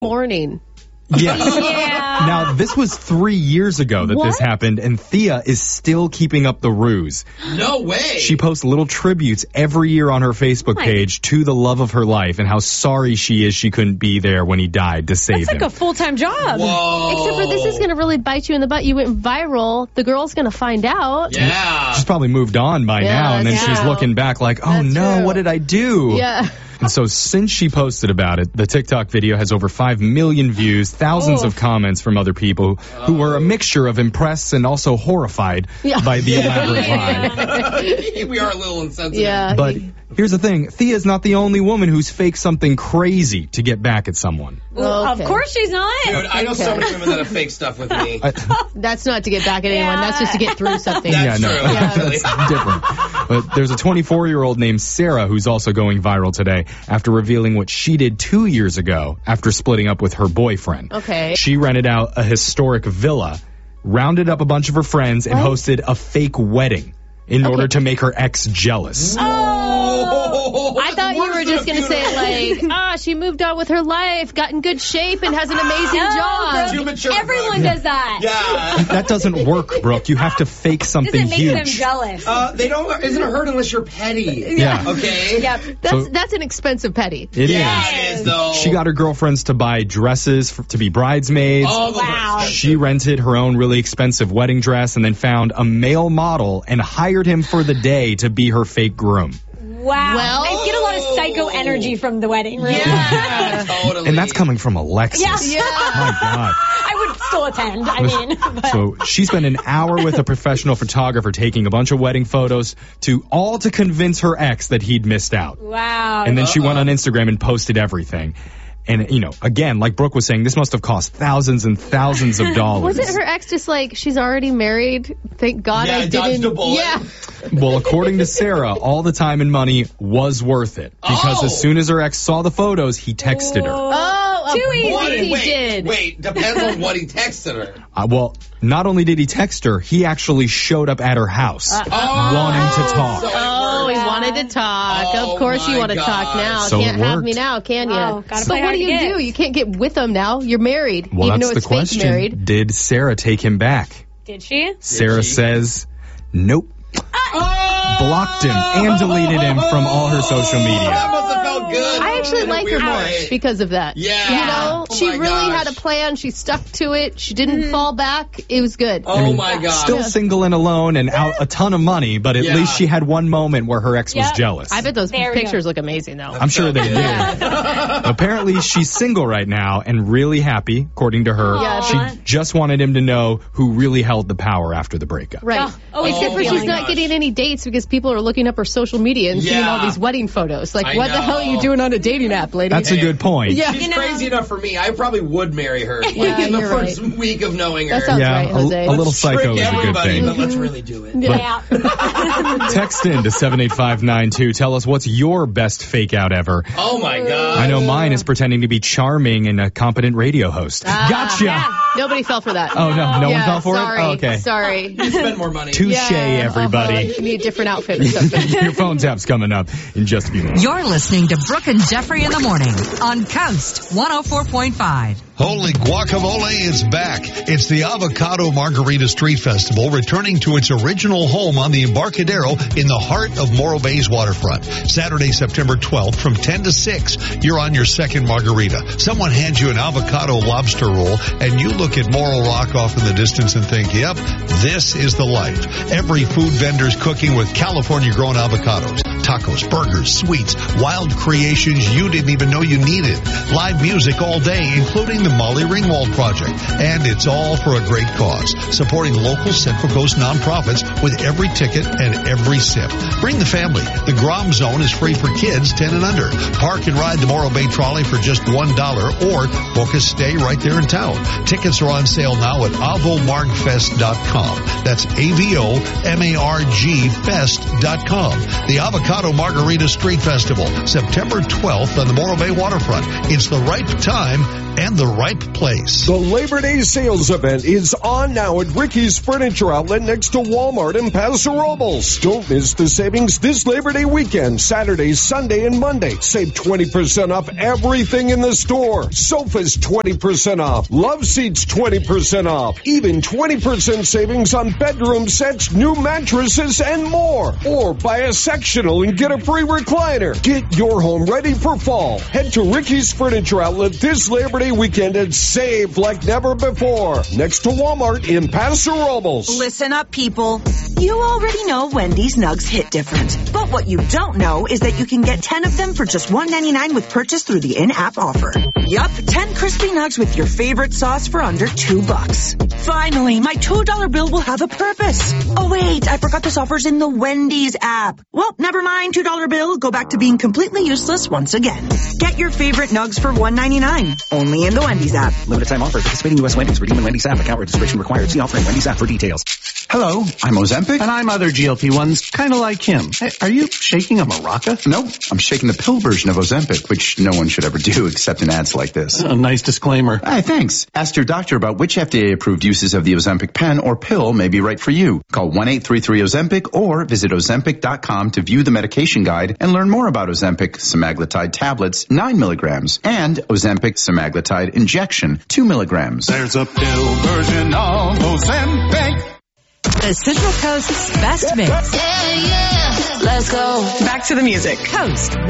morning. Yeah. Now, this was 3 years ago that this happened, and Thea is still keeping up the ruse. No way. She posts little tributes every year on her Facebook page to the love of her life and how sorry she is she couldn't be there when he died to save him. That's like a full-time job. Whoa. Except for this is going to really bite you in the butt. You went viral. The girl's going to find out. Yeah. She's probably moved on by now, and then she's looking back like, oh no, true. what did I do? Yeah. And so since she posted about it, the TikTok video has over 5 million views, thousands of comments from other people who were a mixture of impressed and also horrified by the elaborate lie. We are a little insensitive. Yeah. But here's the thing. Thea's not the only woman who's faked something crazy to get back at someone. Okay. Of course she's not. Dude, I know so many women that have fake stuff with me. That's not to get back at anyone. That's just to get through something. That's true. That's different. But there's a 24-year-old named Sarah who's also going viral today after revealing what she did 2 years ago after splitting up with her boyfriend. Okay. She rented out a historic villa, rounded up a bunch of her friends, and hosted a fake wedding in order to make her ex jealous. I thought you were just going to say, like, she moved on with her life, got in good shape, and has an amazing job. Too mature. Everyone does that. Yeah. That doesn't work, Brooke. You have to fake something Doesn't make huge. them jealous. They don't. Isn't it hurt unless you're petty? Yeah. Okay. Yep. That's an expensive petty. It Yeah, is. it is though. She got her girlfriends to buy dresses to be bridesmaids. Oh, Wow. She rented her own really expensive wedding dress and then found a male model and hired him for the day to be her fake groom. Wow. Well- I get a lot of psycho energy from the wedding room. Yeah, totally. And that's coming from Alexis. Yeah. My God. I would still attend. I mean, but. So she spent an hour with a professional photographer taking a bunch of wedding photos to convince her ex that he'd missed out. Wow. And then she went on Instagram and posted everything. And, again, like Brooke was saying, this must have cost thousands and thousands of dollars. Wasn't her ex just like, she's already married? Thank God I didn't. dodged a bullet. Yeah. Well, according to Sarah, all the time and money was worth it. Because as soon as her ex saw the photos, he texted her. Oh, Too easy. what he did. Wait, depends on what he texted her. Well, not only did he text her, he actually showed up at her house wanting to talk. Oh, he wanted to talk. Oh, of course you my want to talk now. So it Can't have worked. me now, can you? Oh, gotta but play what hard do to you get. do? You can't get with him now. You're married. Well, even that's though the it's fake question. married. Did Sarah take him back? Did she? Sarah she? says, nope. Blocked him and deleted him from all her social That media. must have felt good. I actually in a like her weird more way. because of that. Yeah. You know, Oh she my really gosh. had a plan. She stuck to it. She didn't fall back. It was good. Oh my God. Still single and alone and out a ton of money, but at Yeah. least she had one moment where her ex was Yep. jealous. I bet those There we pictures look amazing, though. I'm sure they did. Apparently, she's single right now and really happy, according to her. Yeah, She just wanted him to know who really held the power after the breakup. Right. Oh, Except for oh she's my not gosh. getting any dates because people are looking up her social media and seeing Yeah. all these wedding photos. Like, I what the hell are you know. doing on a dating app, lady? That's a good point. Yeah. She's You know- crazy enough for me. I probably would marry her Yeah, in the you're first right. week of knowing her. That sounds Yeah, right, Jose. a little Let's psycho trick is a good everybody, thing. but let's really do it. Yeah. Text in to 78592. Tell us what's your best fake out ever. Oh my God. I know mine is pretending to be charming and a competent radio host. Gotcha. yeah. Nobody fell for that. Oh, no one fell for sorry, it? Oh, okay. Sorry. Spend more money. Touche, Yeah, everybody. You need a different outfit or something. Your phone tap's coming up in just a few minutes. You're listening to Brooke and Jeffrey in the morning on Coast 104.5. Holy guacamole is back. It's the Avocado Margarita Street Festival returning to its original home on the Embarcadero in the heart of Morro Bay's waterfront. Saturday, September 12th from 10 to 6, you're on your second margarita. Someone hands you an avocado lobster roll and you look at Morro Rock off in the distance and think, yep, this is the life. Every food vendor's cooking with California-grown avocados. Tacos, burgers, sweets, wild creations you didn't even know you needed. Live music all day, including the Molly Ringwald Project. And it's all for a great cause, supporting local Central Coast nonprofits with every ticket and every sip. Bring the family. The Grom Zone is free for kids 10 and under. Park and ride the Morro Bay Trolley for just $1 or book a stay right there in town. Tickets are on sale now at avomargfest.com. That's AVOMARG Fest.com. The Avocado Margarita Street Festival, September 12th on the Morro Bay waterfront. It's the right time and the right place. The Labor Day sales event is on now at Ricky's Furniture Outlet next to Walmart in Paso Robles. Don't miss the savings this Labor Day weekend, Saturday, Sunday, and Monday. Save 20% off everything in the store. Sofas 20% off. Love seats 20% off. Even 20% savings on bedroom sets, new mattresses, and more. Or buy a sectional and get a free recliner. Get your home ready for fall. Head to Ricky's Furniture Outlet this Labor Day weekend and save like never before. Next to Walmart in Paso Robles. Listen up, people. You already know Wendy's nugs hit different. But what you don't know is that you can get 10 of them for just $1.99 with purchase through the in-app offer. Yup, 10 crispy nugs with your favorite sauce for under $2. Finally, my $2 bill will have a purpose. Oh wait, I forgot this offer's in the Wendy's app. Well, never mind, $2 bill. Go back to being completely useless once again. Get your favorite nugs for $1.99. Only in the Wendy's app. Limited time offer. Participating U.S. Wendy's. Redeem in Wendy's app. Account registration required. See offer in Wendy's app for details. Hello, I'm Ozempic. And I'm other GLP-1s, kind of like him. Hey, are you shaking a maraca? Nope, I'm shaking the pill version of Ozempic, which no one should ever do except in ads like this. A nice disclaimer. Hey, thanks. Ask your doctor about which FDA-approved uses of the Ozempic pen or pill may be right for you. Call 1-833-OZEMPIC or visit Ozempic.com to view the medication guide and learn more about Ozempic semaglutide tablets, 9 milligrams, and Ozempic semaglutide injection, 2 milligrams. There's a pill version of Ozempic. The Central Coast's best mix. Yeah, let's go. Back to the music. Coast